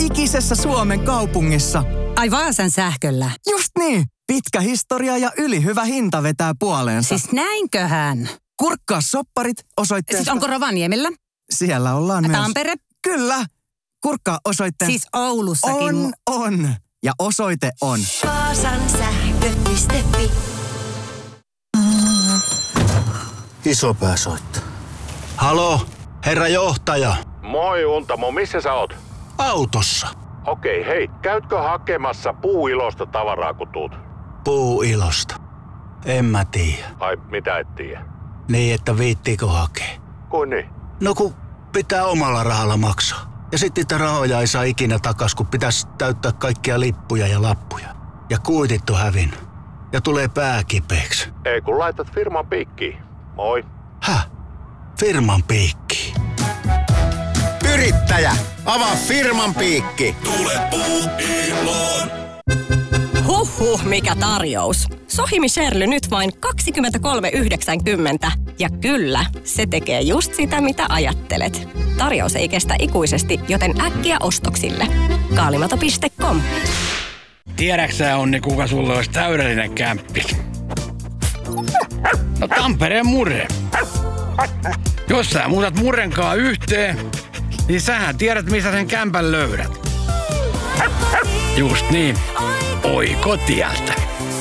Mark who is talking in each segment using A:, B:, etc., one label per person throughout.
A: ikisessä Suomen kaupungissa.
B: Ai Vaasan sähköllä?
A: Just niin. Pitkä historia ja ylihyvä hinta vetää puoleensa.
B: Siis näinköhän?
A: Kurkkaa sopparit osoitteesta.
B: Siis onko Rovaniemellä?
A: Siellä ollaan myös.
B: Tampere?
A: Kyllä. Kurkkaa osoitteesta.
B: Siis Oulussakin.
A: On. Ja osoite on.
C: Vaasan sähkö.fi.
D: Isopää soittaa. Halo, herra johtaja.
E: Moi Untamo, missä sä oot?
D: Autossa.
E: Okei, hei, käytkö hakemassa Puuilosta tavaraa kun tuut?
D: Puuilosta. En mä tiedä.
E: Ai, mitä et tiedä?
D: Niin, että viittiikö hakea?
E: Kuin niin?
D: No kun pitää omalla rahalla maksaa. Ja sitten niitä rahoja ei saa ikinä takas, kun pitäisi täyttää kaikkia lippuja ja lappuja. Ja kuitit on hävinnyt. Ja tulee pää kipeäksi.
E: Ei kun laitat firman piikkiin. Moi.
D: Häh? Firman piikki.
F: Yrittäjä, avaa firman piikki.
G: Tule Puuiloon.
H: Huhhuh, mikä tarjous. Sohimi Sherly nyt vain 23,90. Ja kyllä, se tekee just sitä, mitä ajattelet. Tarjous ei kestä ikuisesti, joten äkkiä ostoksille. Kaalimato.com.
I: Tiedäksä, Onni, kuka sulle olisi täydellinen kämppis? No Tampereen Murre. Jos sä muutat Murrenkaan yhteen, niin sähän tiedät, missä sen kämpän löydät. Just niin. Oikotieltä.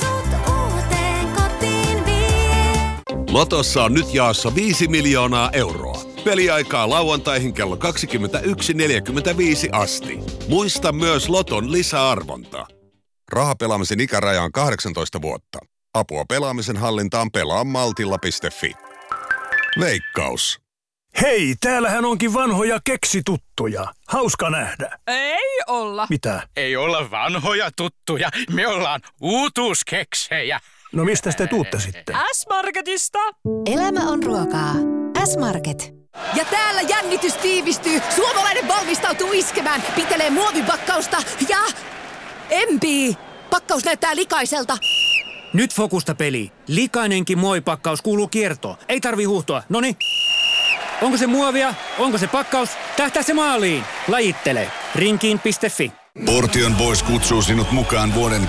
G: Lotossa on nyt jaossa 5 miljoonaa euroa. Peliaikaa lauantaihin kello 21.45 asti. Muista myös Loton lisäarvonta. Rahapelaamisen ikäraja on 18 vuotta. Apua pelaamisen hallintaan pelaa maltilla.fi. Veikkaus.
J: Hei, täällähän onkin vanhoja keksituttuja. Hauska nähdä.
K: Ei olla.
J: Mitä?
K: Ei olla vanhoja tuttuja. Me ollaan uutuuskeksejä.
J: No mistä te tuutte sitten?
K: S-Marketista.
C: Elämä on ruokaa. S-Market.
L: Ja täällä jännitys tiivistyy. Suomalainen valmistautuu iskemään. Pitelee muovipakkausta ja... empii. Pakkaus näyttää likaiselta.
M: Nyt fokusta peli. Likainenkin muovipakkaus kuuluu kiertoon. Ei tarvi huuhtoa. Noniin. Onko se muovia? Onko se pakkaus? Tähtää se maaliin. Lajittele. Rinkiin.fi.
N: Portion Boys kutsuu sinut mukaan vuoden